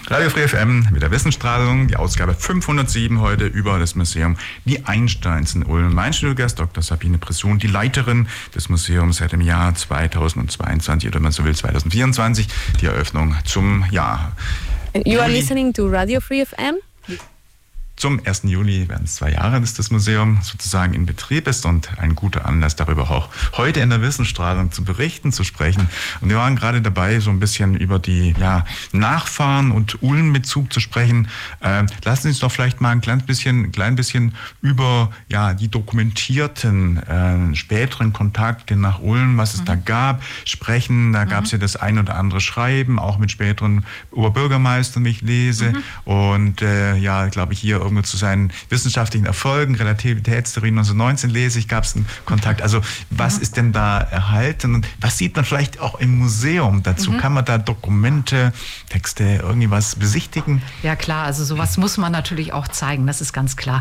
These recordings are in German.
Radio Free FM mit der Wissensstrahlung, die Ausgabe 507 heute über das Museum Die Einsteins in Ulm. Mein Studiogast Dr. Sabine Bresson, die Leiterin des Museums seit dem Jahr 2022 oder wenn man so will 2024, die Eröffnung zum Jahr. You are listening to Radio Free FM? Zum 1. Juli werden es 2 Jahre, dass das Museum sozusagen in Betrieb ist und ein guter Anlass, darüber auch heute in der Wissensstrahlung zu berichten, zu sprechen. Und wir waren gerade dabei, so ein bisschen über die Nachfahren und Ulm-Bezug zu sprechen. Lassen Sie uns doch vielleicht mal ein klein bisschen über die dokumentierten späteren Kontakte nach Ulm, was es da gab, sprechen. Da gab es ja das ein oder andere Schreiben, auch mit späteren Oberbürgermeistern, wie ich lese. Und glaube ich, hier irgendwo zu seinen wissenschaftlichen Erfolgen, Relativitätstheorie 1919 lese ich, gab es einen Kontakt. Also was ist denn da erhalten und was sieht man vielleicht auch im Museum dazu? Kann man da Dokumente, Texte, irgendwie was besichtigen? Ja klar, also sowas muss man natürlich auch zeigen, das ist ganz klar.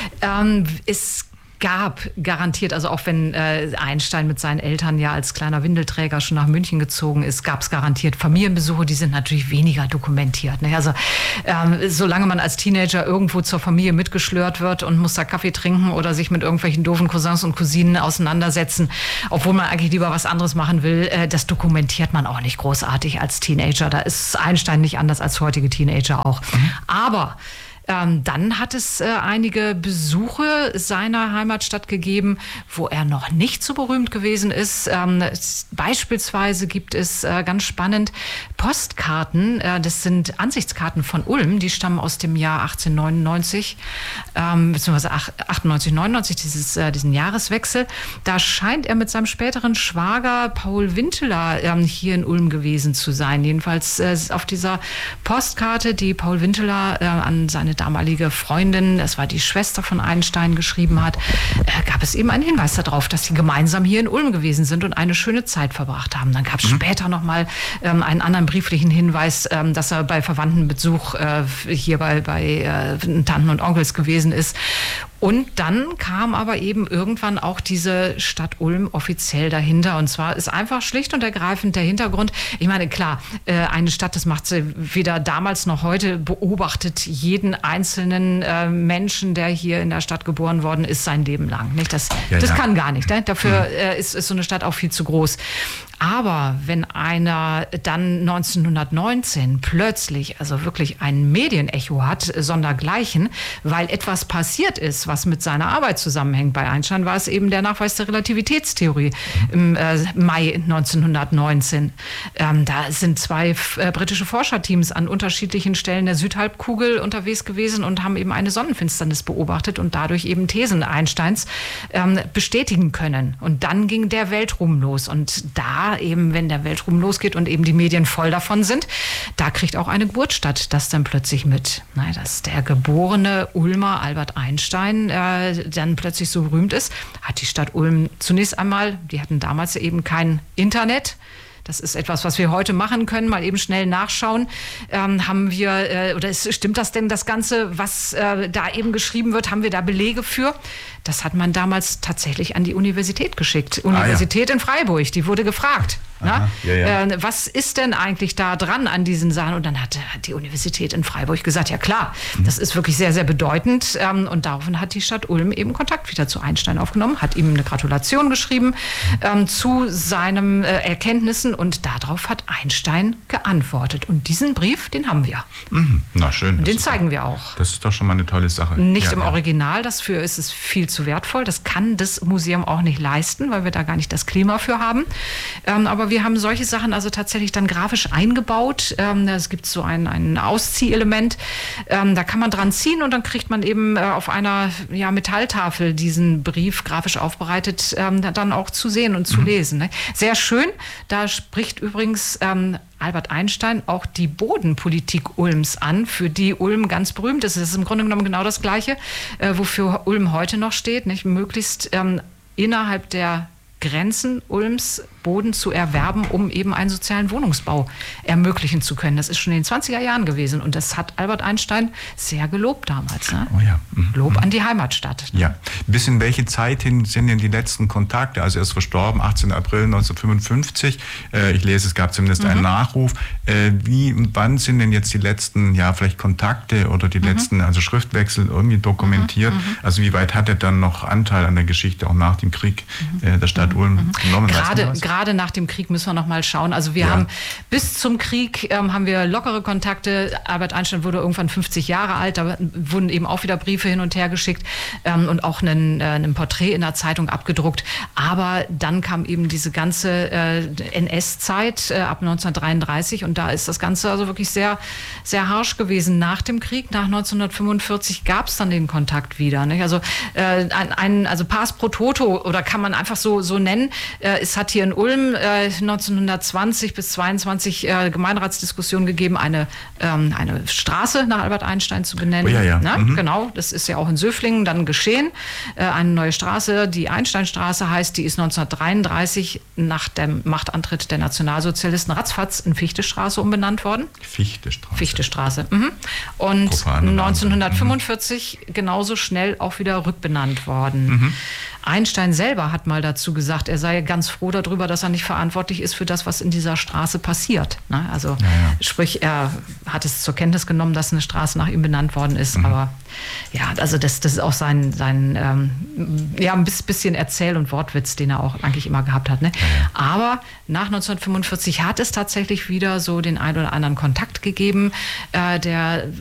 Es gab garantiert, also auch wenn Einstein mit seinen Eltern ja als kleiner Windelträger schon nach München gezogen ist, gab es garantiert Familienbesuche, die sind natürlich weniger dokumentiert. Ne? Also solange man als Teenager irgendwo zur Familie mitgeschlört wird und muss da Kaffee trinken oder sich mit irgendwelchen doofen Cousins und Cousinen auseinandersetzen, obwohl man eigentlich lieber was anderes machen will, das dokumentiert man auch nicht großartig als Teenager. Da ist Einstein nicht anders als heutige Teenager auch. Aber dann hat es einige Besuche seiner Heimatstadt gegeben, wo er noch nicht so berühmt gewesen ist. Beispielsweise gibt es ganz spannend Postkarten. Das sind Ansichtskarten von Ulm. Die stammen aus dem Jahr 1899, beziehungsweise 98, 99, diesen Jahreswechsel. Da scheint er mit seinem späteren Schwager Paul Winteler hier in Ulm gewesen zu sein. Jedenfalls auf dieser Postkarte, die Paul Winteler an seine damalige Freundin, das war die Schwester von Einstein, geschrieben hat, gab es eben einen Hinweis darauf, dass sie gemeinsam hier in Ulm gewesen sind und eine schöne Zeit verbracht haben. Dann gab es später nochmal einen anderen brieflichen Hinweis, dass er bei Verwandtenbesuch hier bei Tanten und Onkels gewesen ist. Und dann kam aber eben irgendwann auch diese Stadt Ulm offiziell dahinter. Und zwar ist einfach schlicht und ergreifend der Hintergrund. Ich meine, klar, eine Stadt, das macht sie weder damals noch heute, beobachtet jeden einzelnen Menschen, der hier in der Stadt geboren worden ist, sein Leben lang. Nicht? Das kann gar nicht. Ne? Dafür ist so eine Stadt auch viel zu groß. Aber wenn einer dann 1919 plötzlich also wirklich ein Medienecho hat, sondergleichen, weil etwas passiert ist, was mit seiner Arbeit zusammenhängt. Bei Einstein war es eben der Nachweis der Relativitätstheorie im Mai 1919. Da sind 2 britische Forscherteams an unterschiedlichen Stellen der Südhalbkugel unterwegs gewesen und haben eben eine Sonnenfinsternis beobachtet und dadurch eben Thesen Einsteins bestätigen können. Und dann ging der Weltruhm los. Und da eben, wenn der Weltruhm losgeht und eben die Medien voll davon sind, da kriegt auch eine Geburt statt, das dann plötzlich dass der geborene Ulmer Albert Einstein dann plötzlich so berühmt ist, hat die Stadt Ulm zunächst einmal, die hatten damals eben kein Internet. Das ist etwas, was wir heute machen können, mal eben schnell nachschauen. Stimmt das denn, das Ganze, was da eben geschrieben wird, haben wir da Belege für? Das hat man damals tatsächlich an die Universität geschickt. Universität in Freiburg, die wurde gefragt. Was ist denn eigentlich da dran an diesen Sachen? Und dann hat die Universität in Freiburg gesagt, ja klar, das ist wirklich sehr, sehr bedeutend. Und daraufhin hat die Stadt Ulm eben Kontakt wieder zu Einstein aufgenommen, hat ihm eine Gratulation geschrieben zu seinen Erkenntnissen. Und darauf hat Einstein geantwortet. Und diesen Brief, den haben wir. Na schön. Und den zeigen wir auch. Das ist doch schon mal eine tolle Sache. Nicht im Original, dafür ist es viel zu wertvoll. Das kann das Museum auch nicht leisten, weil wir da gar nicht das Klima für haben. Aber wir haben solche Sachen also tatsächlich dann grafisch eingebaut. Es gibt so ein Ausziehelement. Da kann man dran ziehen und dann kriegt man eben auf einer Metalltafel diesen Brief grafisch aufbereitet dann auch zu sehen und zu lesen. Ne? Sehr schön. Da spricht übrigens Albert Einstein auch die Bodenpolitik Ulms an, für die Ulm ganz berühmt ist. Das ist im Grunde genommen genau das Gleiche, wofür Ulm heute noch steht, nicht? Möglichst innerhalb der Grenzen Ulms Boden zu erwerben, um eben einen sozialen Wohnungsbau ermöglichen zu können. Das ist schon in den 20er Jahren gewesen und das hat Albert Einstein sehr gelobt damals. Ne? Oh ja. Lob an die Heimatstadt. Ne? Ja. Bis in welche Zeit hin sind denn die letzten Kontakte? Also er ist verstorben, 18. April 1955. Ich lese, es gab zumindest einen Nachruf. Wie und wann sind denn jetzt die letzten, vielleicht Kontakte oder die letzten, also Schriftwechsel irgendwie dokumentiert? Also wie weit hat er dann noch Anteil an der Geschichte auch nach dem Krieg der Stadt Ulm genommen? Gerade nach dem Krieg müssen wir noch mal schauen. Also wir haben bis zum Krieg haben wir lockere Kontakte. Albert Einstein wurde irgendwann 50 Jahre alt. Da wurden eben auch wieder Briefe hin und her geschickt und auch ein Porträt in der Zeitung abgedruckt. Aber dann kam eben diese ganze NS-Zeit ab 1933 und da ist das Ganze also wirklich sehr, sehr harsch gewesen. Nach dem Krieg, nach 1945, gab es dann den Kontakt wieder. Nicht? Also also Pars pro Toto, oder kann man einfach so nennen. Es hat hier in Ulm 1920 bis 22 Gemeinderatsdiskussionen gegeben, eine Straße nach Albert Einstein zu benennen. Oh, ja. Na, genau, das ist ja auch in Söflingen dann geschehen. Eine neue Straße, die Einsteinstraße heißt, die ist 1933 nach dem Machtantritt der Nationalsozialisten ratzfatz in Fichtestraße umbenannt worden. Fichtestraße. Und 1945 genauso schnell auch wieder rückbenannt worden. Einstein selber hat mal dazu gesagt, er sei ganz froh darüber, dass er nicht verantwortlich ist für das, was in dieser Straße passiert. Also sprich, er hat es zur Kenntnis genommen, dass eine Straße nach ihm benannt worden ist. Aber ja, also das ist auch sein ein bisschen Erzähl- und Wortwitz, den er auch eigentlich immer gehabt hat. Ne? Aber nach 1945 hat es tatsächlich wieder so den ein oder anderen Kontakt gegeben. Der